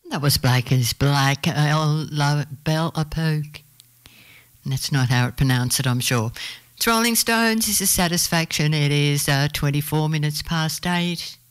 That was Blake is Black, Belle Epoque. And that's not how it pronounced it, I'm sure. It's Rolling Stones, this is Satisfaction. It is 24 minutes past 8.